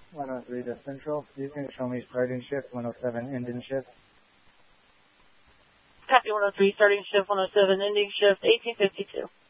103 to Central. You can show me starting shift, 107 ending shift. Copy 103, starting shift 107, ending shift 1852.